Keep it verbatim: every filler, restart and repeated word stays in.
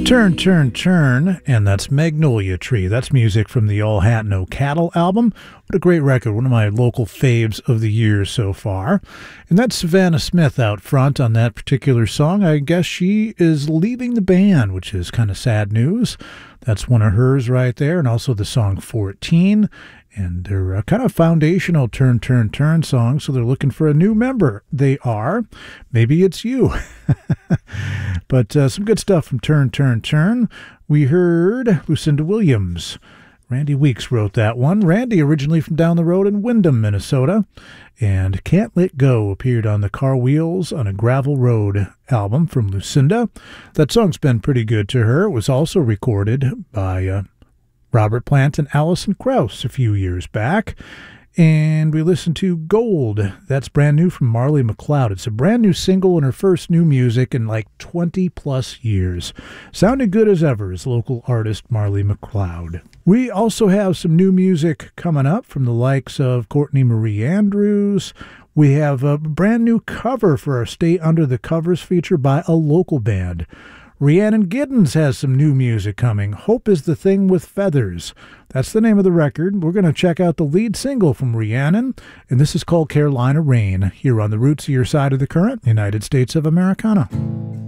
Turn, Turn, Turn, and that's Magnolia Tree. That's music from the All Hat No Cattle album. What a great record, one of my local faves of the year so far. And that's Savannah Smith out front on that particular song. I guess she is leaving the band, which is kind of sad news. That's one of hers right there, and also the song fourteen. And they're a kind of foundational Turn, Turn, Turn song, so they're looking for a new member. They are. Maybe it's you. But uh, some good stuff from Turn, Turn, Turn. We heard Lucinda Williams. Randy Weeks wrote that one. Randy, originally from down the road in Windham, Minnesota. And Can't Let Go appeared on the Car Wheels on a Gravel Road album from Lucinda. That song's been pretty good to her. It was also recorded by uh, Robert Plant and Alison Krauss a few years back. And we listened to Gold. That's brand new from Marley McLeod. It's a brand new single and her first new music in like twenty plus years. Sounded good as ever as local artist Marley McLeod. We also have some new music coming up from the likes of Courtney Marie Andrews. We have a brand new cover for our Stay Under the Covers feature by a local band. Rhiannon Giddens has some new music coming. Hope is the Thing with Feathers. That's the name of the record. We're going to check out the lead single from Rhiannon, and this is called Carolina Rain, here on the Roots of Your Side of the Current, United States of Americana.